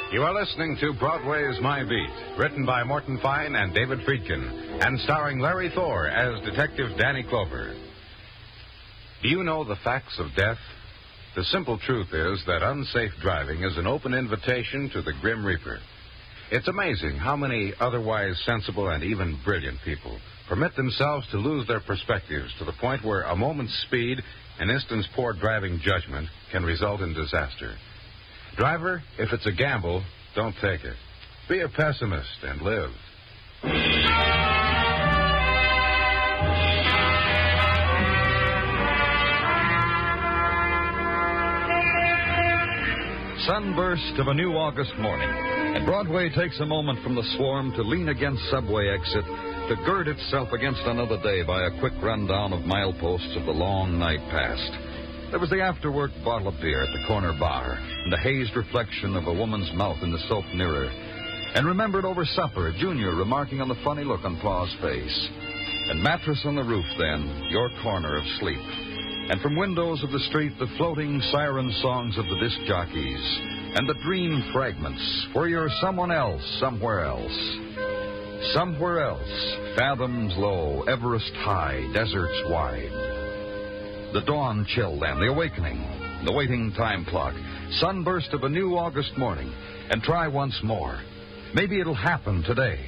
You are listening to Broadway's My Beat, written by Morton Fine and David Friedkin, and starring Larry Thor as Detective Danny Clover. Do you know the facts of death? The simple truth is that unsafe driving is an open invitation to the Grim Reaper. It's amazing how many otherwise sensible and even brilliant people permit themselves to lose their perspectives to the point where a moment's speed, an instant's poor driving judgment, can result in disaster. Driver, if it's a gamble, don't take it. Be a pessimist and live. Sunburst of a new August morning, and Broadway takes a moment from the swarm to lean against subway exit, to gird itself against another day by a quick rundown of mileposts of the long night past. There was the after-work bottle of beer at the corner bar, and the hazed reflection of a woman's mouth in the soap mirror. And remembered over supper, Junior remarking on the funny look on Pa's face. And mattress on the roof, then, your corner of sleep. And from windows of the street, the floating siren songs of the disc jockeys. And the dream fragments, where you're someone else, somewhere else. Somewhere else, fathoms low, Everest high, deserts wide. The dawn chill, then, the awakening, the waiting time clock, sunburst of a new August morning, and try once more. Maybe it'll happen today.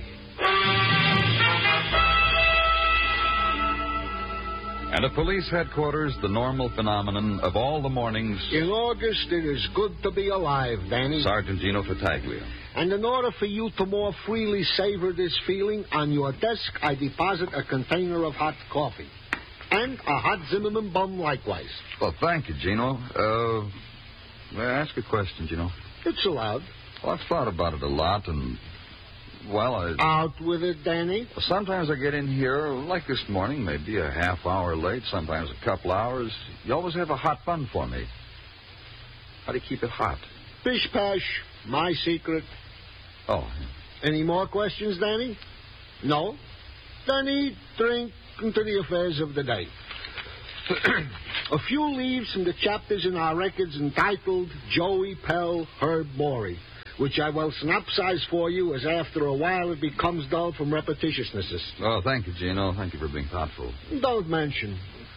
And at police headquarters, the normal phenomenon of all the mornings. In August, it is good to be alive, Danny. Sergeant Gino Fitaglia. And in order for you to more freely savor this feeling, on your desk, I deposit a container of hot coffee. And a hot Zimmerman bun likewise. Well, thank you, Gino. May I ask a question, Gino? It's allowed. Well, I've thought about it a lot, and, well, Out with it, Danny. Sometimes I get in here, like this morning, maybe a half hour late, sometimes a couple hours. You always have a hot bun for me. How do you keep it hot? Pish pash, my secret. Oh. Any more questions, Danny? No? Then eat, drink, into the affairs of the day. A few leaves from the chapters in our records entitled Joey Pell, Herb Morey, which I will synopsize for you, as after a while it becomes dull from repetitiousnesses. Oh, thank you, Gino. Thank you for being thoughtful. Don't mention.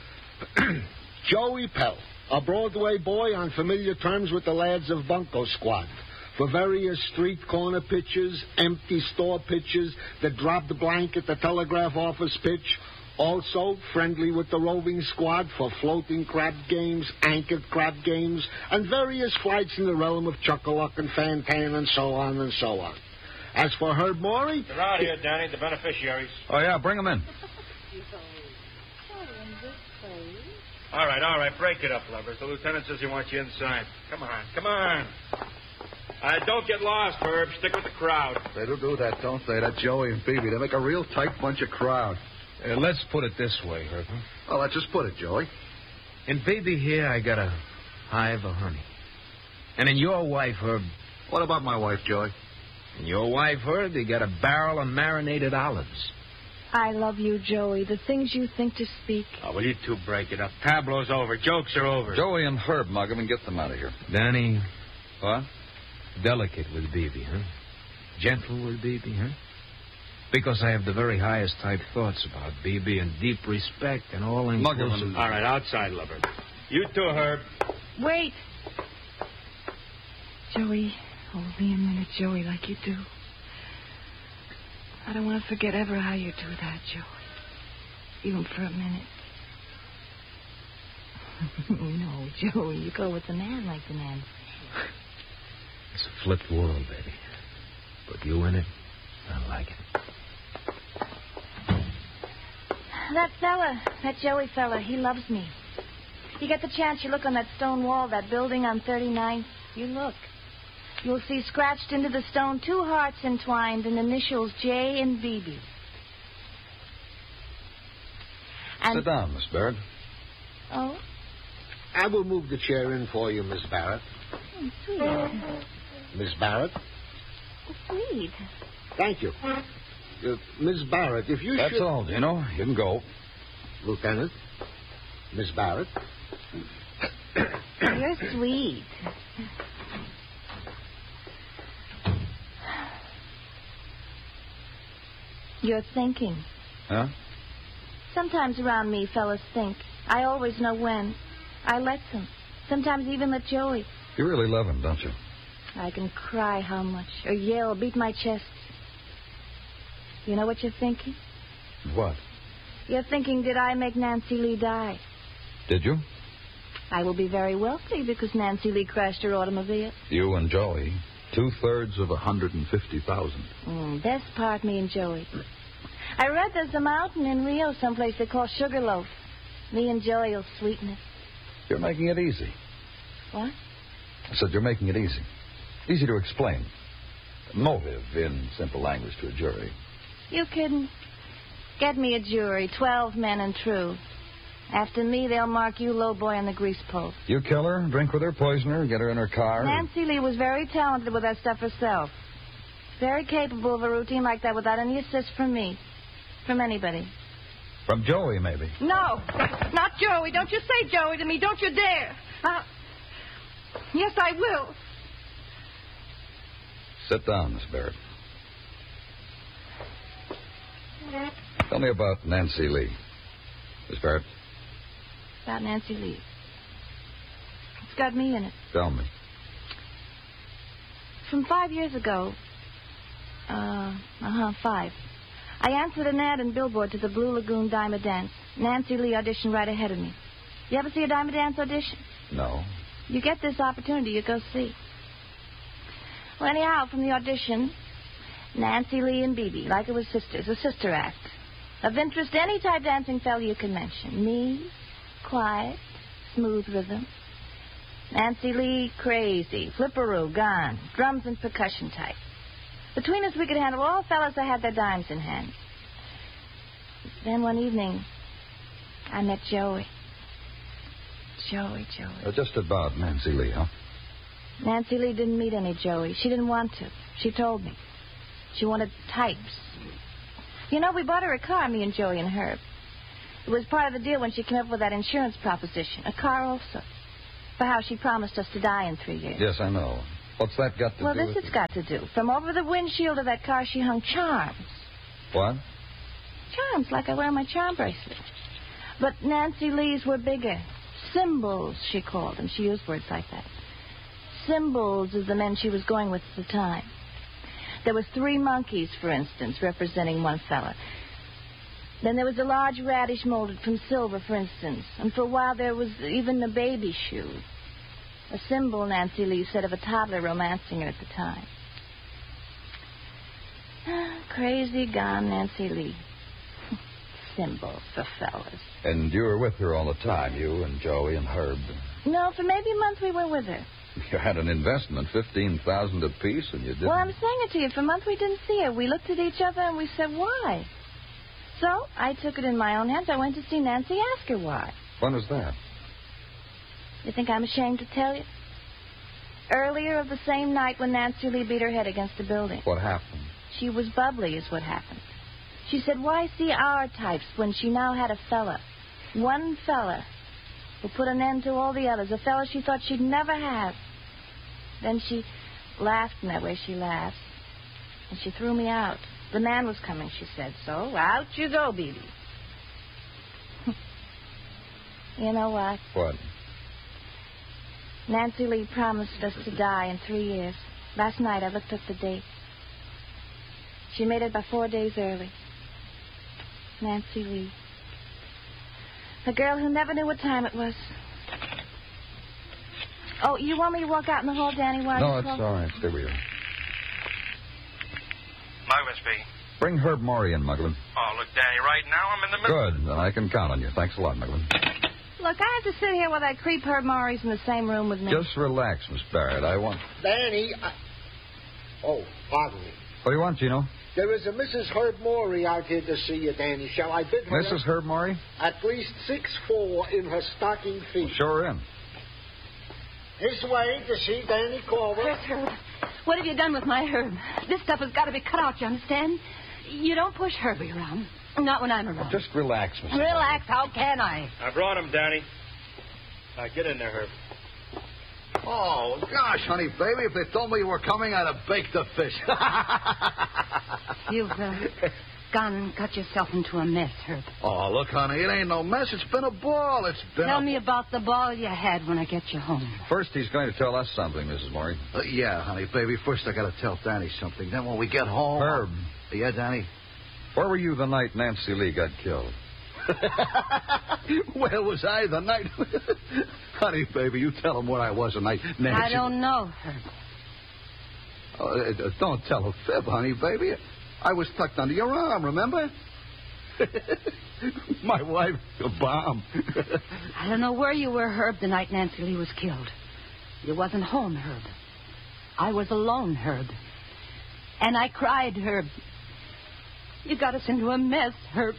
Joey Pell, a Broadway boy on familiar terms with the lads of Bunko Squad. For various street corner pitches, empty store pitches, the dropped blanket, the telegraph office pitch. Also friendly with the roving squad for floating crab games, anchored crab games, and various flights in the realm of Chuck-a-Luck and Fantan and so on and so on. As for Herb Morey... They're out here, Danny, the beneficiaries. Oh, yeah, bring them in. All right, break it up, lovers. The lieutenant says he wants you inside. Come on. Don't get lost, Herb. Stick with the crowd. They do that, don't they? That Joey and Phoebe. They make a real tight bunch of crowd. Let's put it this way, Herb. Well, let's just put it, Joey. In Baby here, I got a hive of honey. And in your wife, Herb... What about my wife, Joey? In your wife, Herb, you got a barrel of marinated olives. I love you, Joey. The things you think to speak. Oh, will you two break it up? Tableau's over. Jokes are over. Joey and Herb, mug 'em and get them out of here. Danny... What? Delicate with Baby, huh? Gentle with Baby, huh? Because I have the very highest type thoughts about Baby and deep respect and all inclusive. All right, outside, lover. You too, Herb. Wait. Joey, hold me a minute, Joey, like you do. I don't want to forget ever how you do that, Joey. Even for a minute. No, Joey, you go with the man like the man. It's a flipped world, baby. But you in it, I like it. That Joey fella, he loves me. You get the chance, you look on that stone wall, that building on 39th. You look. You'll see scratched into the stone 2 hearts entwined and initials J and BB. And... Sit down, Miss Barrett. Oh? I will move the chair in for you, Miss Barrett. Oh, sweet. Miss Barrett? Sweet. Thank you. Miss Barrett, if you That's all, Gino. You can go. Lieutenant. Miss Barrett. You're sweet. You're thinking. Huh? Sometimes around me, fellas think. I always know when. I let them. Sometimes even let Joey. You really love him, don't you? I can cry how much, or yell, beat my chest. You know what you're thinking? What? You're thinking, did I make Nancy Lee die? Did you? I will be very wealthy because Nancy Lee crashed her automobile. You and Joey. 2/3 of 150,000. Best part, me and Joey. I read there's a mountain in Rio someplace they call Sugarloaf. Me and Joey will sweeten it. You're making it easy. What? I said you're making it easy. Easy to explain. Motive in simple language to a jury. You kidding? Get me a jury, 12 men and true. After me, they'll mark you low boy on the grease pole. You kill her, drink with her, poison her, get her in her car. Nancy Lee was very talented with that stuff herself. Very capable of a routine like that without any assist from me. From anybody. From Joey, maybe. No, not Joey. Don't you say Joey to me. Don't you dare. Yes, I will. Sit down, Miss Barrett. Tell me about Nancy Lee. Miss Barrett. About Nancy Lee. It's got me in it. Tell me. From 5 years ago. 5. I answered an ad in Billboard to the Blue Lagoon Dime a Dance. Nancy Lee auditioned right ahead of me. You ever see a Dime a Dance audition? No. You get this opportunity, you go see. Well, anyhow, from the audition, Nancy Lee and Bebe, like it was sisters, a sister act. Of interest to any type dancing fella you can mention. Me, quiet, smooth rhythm. Nancy Lee, crazy, flipperoo, gone, drums and percussion type. Between us, we could handle all fellas that had their dimes in hand. Then one evening, I met Joey. Joey. Just about Nancy Lee, huh? Nancy Lee didn't meet any Joey. She didn't want to. She told me. She wanted types. You know, we bought her a car, me and Joey and Herb. It was part of the deal when she came up with that insurance proposition. A car also. For how she promised us to die in 3 years. Yes, I know. What's that got to do with Well, this it's got to do. From over the windshield of that car, she hung charms. What? Charms, like I wear my charm bracelet. But Nancy Lee's were bigger. Symbols, she called them. She used words like that. Symbols of the men she was going with at the time. There was 3 monkeys, for instance, representing one fella. Then there was a large radish molded from silver, for instance. And for a while there was even a baby shoe. A symbol, Nancy Lee said, of a toddler romancing her at the time. Crazy gone, Nancy Lee. Symbol for fellas. And you were with her all the time, you and Joey and Herb. No, for maybe a month we were with her. You had an investment, $15,000 apiece, and you didn't. Well, I'm saying it to you. For a month we didn't see her. We looked at each other and we said, why? So I took it in my own hands. I went to see Nancy, ask her why. When was that? You think I'm ashamed to tell you? Earlier of the same night when Nancy Lee beat her head against the building. What happened? She was bubbly is what happened. She said, why see our types when she now had a fella? One fella who put an end to all the others. A fella she thought she'd never have. Then she laughed in that way she laughed. And she threw me out. The man was coming, she said. So out you go, Bebe. You know what? What? Nancy Lee promised us to die in 3 years. Last night I looked up the date. She made it by 4 days early. Nancy Lee. The girl who never knew what time it was. Oh, you want me to walk out in the hall, Danny? While No, you it's close? all right. Stay where you are. Mugglin, B. Bring Herb Maury in, Mugglin. Oh, look, Danny, right now I'm in the middle. Good. Then I can count on you. Thanks a lot, Mugglin. Look, I have to sit here while that creep Herb Maury's in the same room with me. Just relax, Miss Barrett. I want... Danny, Oh, pardon me. What do you want, Gino? There is a Mrs. Herb Maury out here to see you, Danny. Shall I bid her Mrs. Herb Maury? at least 6'4" in her stocking feet? Sure in. This way to see Danny Clover. Where's Herb? What have you done with my Herb? This stuff has got to be cut out, you understand? You don't push Herbie around. Not when I'm around. Just relax, Mrs. Relax, how can I? I brought him, Danny. Now, get in there, Herb. Oh, gosh, honey, baby, if they told me you were coming, I'd have baked the fish. You've gone and got yourself into a mess, Herb. Oh, look, honey, it ain't no mess. It's been a ball. It's been Tell me about the ball you had when I get you home. First, he's going to tell us something, Mrs. Maury. Yeah, honey, baby. First, I got to tell Danny something. Then when we get home... Herb. Yeah, Danny? Where were you the night Nancy Lee got killed? Where was I the night? Honey, baby, you tell him where I was the night Nancy... I don't know, Herb. Oh, don't tell a fib, honey, baby. I was tucked under your arm, remember? My wife, a bomb. I don't know where you were, Herb, the night Nancy Lee was killed. You wasn't home, Herb. I was alone, Herb. And I cried, Herb. You got us into a mess, Herb.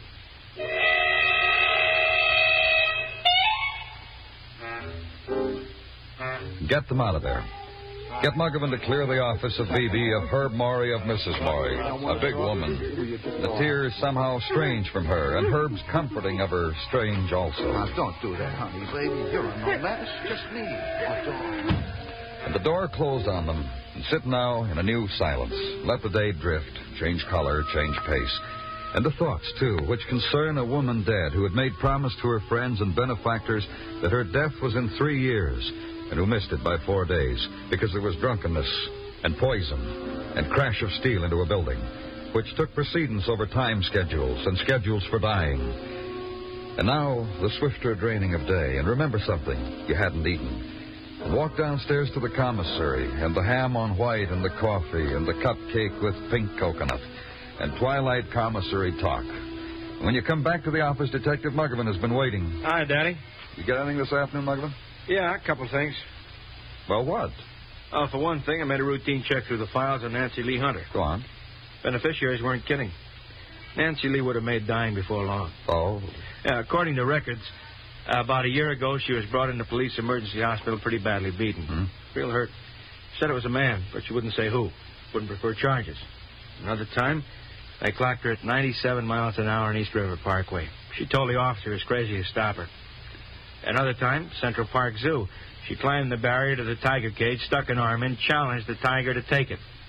Get them out of there. Get Muggavan to clear the office of B.B. of Herb Maury of Mrs. Maury, a big woman. The tears somehow strange from her, and Herb's comforting of her strange also. Now, don't do that, honey, baby. You're in no mess. Just me. And the door closed on them, and sit now in a new silence. Let the day drift, change color, change pace. And the thoughts, too, which concern a woman dead who had made promise to her friends and benefactors that her death was in 3 years, and who missed it by 4 days because there was drunkenness and poison and crash of steel into a building, which took precedence over time schedules and schedules for dying. And now the swifter draining of day. And remember something you hadn't eaten. And walk downstairs to the commissary, and the ham on white and the coffee and the cupcake with pink coconut and twilight commissary talk. When you come back to the office, Detective Muggavan has been waiting. Hi, Daddy. You get anything this afternoon, Muggavan? Yeah, a couple things. Well, what? Oh, for one thing, I made a routine check through the files on Nancy Lee Hunter. Go on. Beneficiaries weren't kidding. Nancy Lee would have made dying before long. Oh. According to records, about a year ago, she was brought into police emergency hospital pretty badly beaten. Hmm? Real hurt. Said it was a man, but she wouldn't say who. Wouldn't prefer charges. Another time, they clocked her at 97 miles an hour on East River Parkway. She told the officer it was crazy to stop her. Another time, Central Park Zoo. She climbed the barrier to the tiger cage, stuck an arm in, challenged the tiger to take it.